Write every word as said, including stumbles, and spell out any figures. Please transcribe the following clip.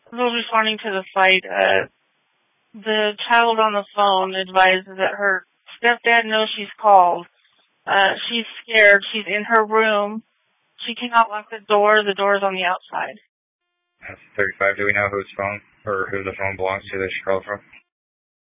Those responding to the fight, uh, the child on the phone advises that her stepdad knows she's called. Uh, she's scared. She's in her room. She cannot lock the door. The door is on the outside. That's thirty-five. Do we know whose phone or who the phone belongs to that she called from?